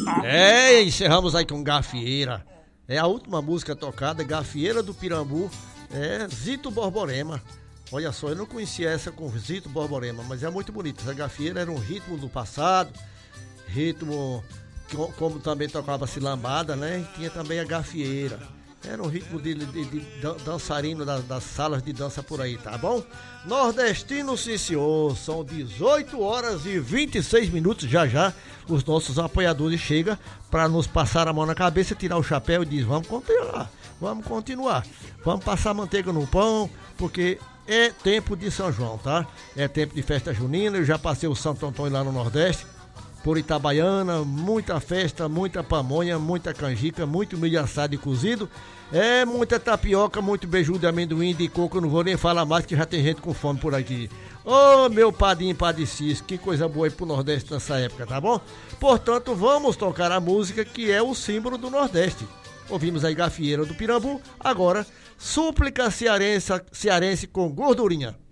Encerramos aí com Gafieira. É a última música tocada, Gafieira do Pirambu, Zito Borborema. Olha só, eu não conhecia essa com Zito Borborema, mas é muito bonita. Essa gafieira era um ritmo do passado, ritmo como também tocava-se lambada, né? E tinha também a gafieira. Era um ritmo de dançarino das salas de dança por aí, tá bom? Nordestino, sim senhor, são 18 horas e 26 minutos, já os nossos apoiadores chegam para nos passar a mão na cabeça, tirar o chapéu e diz, vamos continuar, vamos passar manteiga no pão, porque é tempo de São João, tá? É tempo de festa junina, eu já passei o Santo Antônio lá no Nordeste, por Itabaiana, muita festa, muita pamonha, muita canjica, muito milho assado e cozido, muita tapioca, muito beiju de amendoim, de coco, eu não vou nem falar mais que já tem gente com fome por aqui. Ô, meu padinho Padeciso, que coisa boa aí pro Nordeste nessa época, tá bom? Portanto, vamos tocar a música que é o símbolo do Nordeste. Ouvimos aí Gafieira do Pirambu, agora Súplica Cearense com Gordurinha.